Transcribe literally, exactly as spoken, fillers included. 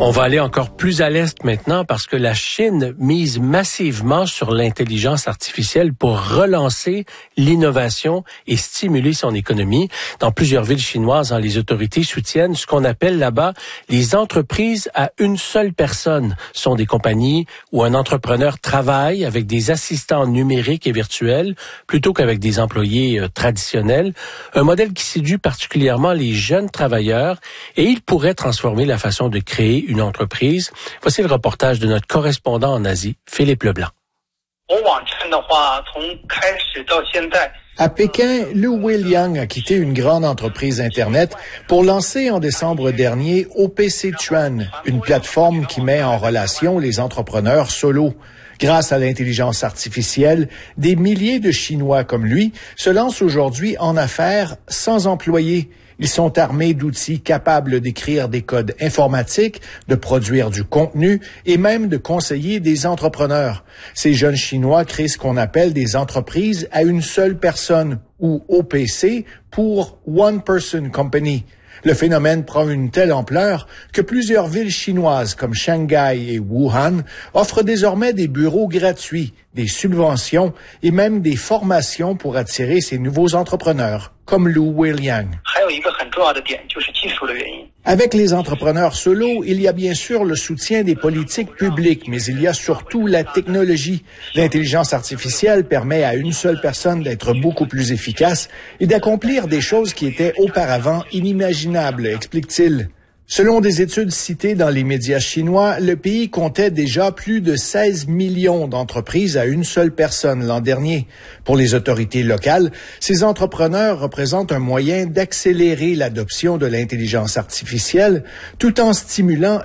On va aller encore plus à l'est maintenant parce que la Chine mise massivement sur l'intelligence artificielle pour relancer l'innovation et stimuler son économie. Dans plusieurs villes chinoises, les autorités soutiennent ce qu'on appelle là-bas les entreprises à une seule personne. Ce sont des compagnies où un entrepreneur travaille avec des assistants numériques et virtuels plutôt qu'avec des employés euh, traditionnels. Un modèle qui séduit particulièrement les jeunes travailleurs et il pourrait transformer la façon de créer une entreprise. Voici le reportage de notre correspondant en Asie, Philippe Leblanc. À Pékin, Lu Weiliang a quitté une grande entreprise Internet pour lancer en décembre dernier O P C Chuan, une plateforme qui met en relation les entrepreneurs solo. Grâce à l'intelligence artificielle, des milliers de Chinois comme lui se lancent aujourd'hui en affaires sans employés. Ils sont armés d'outils capables d'écrire des codes informatiques, de produire du contenu et même de conseiller des entrepreneurs. Ces jeunes Chinois créent ce qu'on appelle des entreprises à une seule personne, ou O P C pour One Person Company. Le phénomène prend une telle ampleur que plusieurs villes chinoises comme Shanghai et Wuhan offrent désormais des bureaux gratuits, des subventions et même des formations pour attirer ces nouveaux entrepreneurs, comme Lu Weiliang. Avec les entrepreneurs solo, il y a bien sûr le soutien des politiques publiques, mais il y a surtout la technologie. L'intelligence artificielle permet à une seule personne d'être beaucoup plus efficace et d'accomplir des choses qui étaient auparavant inimaginables, explique-t-il. Selon des études citées dans les médias chinois, le pays comptait déjà plus de seize millions d'entreprises à une seule personne l'an dernier. Pour les autorités locales, ces entrepreneurs représentent un moyen d'accélérer l'adoption de l'intelligence artificielle tout en stimulant